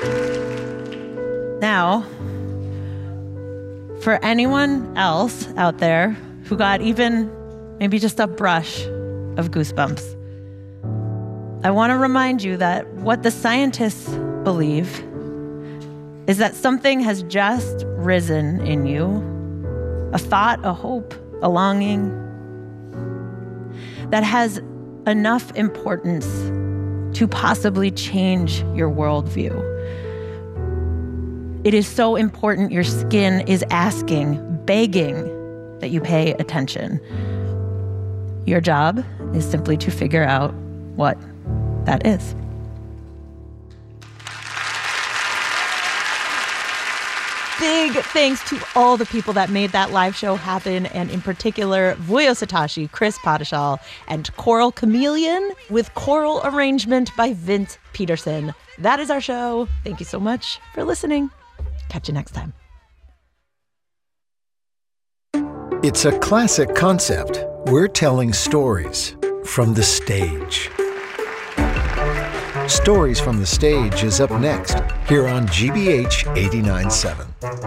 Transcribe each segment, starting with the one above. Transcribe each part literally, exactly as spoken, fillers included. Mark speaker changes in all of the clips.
Speaker 1: Now, for anyone else out there who got even maybe just a brush of goosebumps, I want to remind you that what the scientists believe is that something has just risen in you, a thought, a hope, a longing that has enough importance to possibly change your worldview. It is so important your skin is asking, begging that you pay attention. Your job is simply to figure out what that is. Big thanks to all the people that made that live show happen, and in particular, Vuyo Satoshi, Chris Padishal, and Choral Chameleon, with choral arrangement by Vint Peterson. That is our show. Thank you so much for listening. Catch you next time.
Speaker 2: It's a classic concept. We're telling stories from the stage. Stories from the Stage is up next here on G B H eighty-nine point seven.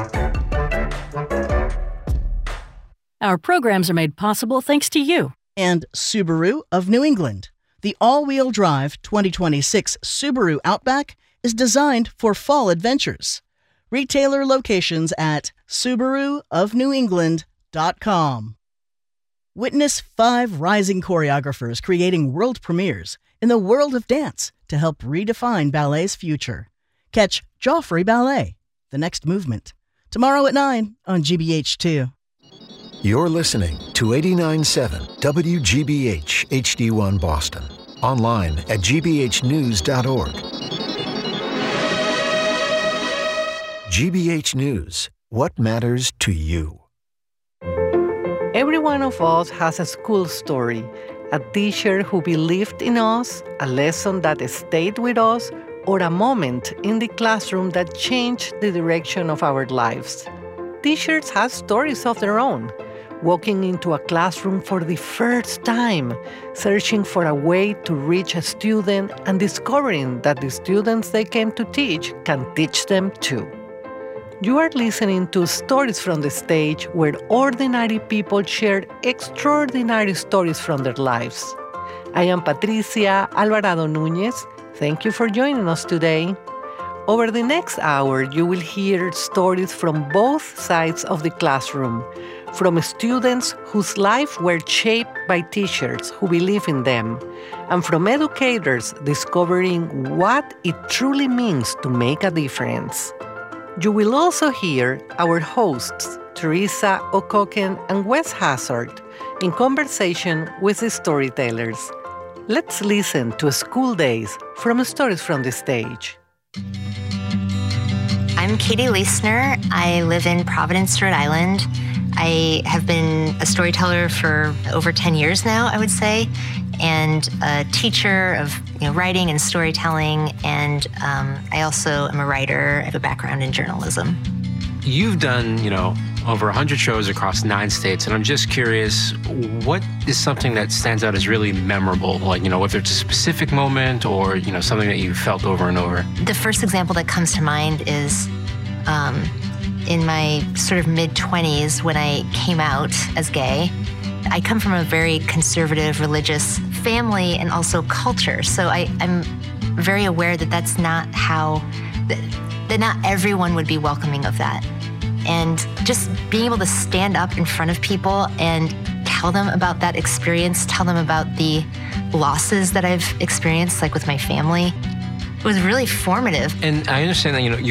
Speaker 3: Our programs are made possible thanks to you.
Speaker 4: And Subaru of New England. The all-wheel drive twenty twenty-six Subaru Outback is designed for fall adventures. Retailer locations at Subaru of New England dot com. Witness five rising choreographers creating world premieres in the world of dance to help redefine ballet's future. Catch Joffrey Ballet, The Next Movement, tomorrow at nine on G B H two.
Speaker 2: You're listening to eighty-nine point seven W G B H H D one Boston. Online at G B H news dot org. G B H News. What matters to you?
Speaker 5: Every one of us has a school story, a teacher who believed in us, a lesson that stayed with us, or a moment in the classroom that changed the direction of our lives. Teachers have stories of their own, walking into a classroom for the first time, searching for a way to reach a student and discovering that the students they came to teach can teach them too. You are listening to Stories from the Stage, where ordinary people share extraordinary stories from their lives. I am Patricia Alvarado Núñez. Thank you for joining us today. Over the next hour, you will hear stories from both sides of the classroom, from students whose lives were shaped by teachers who believe in them, and from educators discovering what it truly means to make a difference. You will also hear our hosts, Teresa O'Cocken and Wes Hazard, in conversation with the storytellers. Let's listen to School Days from Stories from the Stage.
Speaker 6: I'm Katie Leisner. I live in Providence, Rhode Island. I have been a storyteller for over ten years now, I would say, and a teacher of you know, writing and storytelling, and um, I also am a writer. I have a background in journalism.
Speaker 7: You've done, you know, over one hundred shows across nine states, and I'm just curious, what is something that stands out as really memorable? Like, you know, whether it's a specific moment or, you know, something that you felt over and over.
Speaker 6: The first example that comes to mind is um, in my sort of mid-twenties when I came out as gay. I come from a very conservative religious family and also culture, so I, I'm very aware that that's not how, that, that not everyone would be welcoming of that. And just being able to stand up in front of people and tell them about that experience, tell them about the losses that I've experienced, like with my family, it was really formative.
Speaker 7: And I understand that, you know, you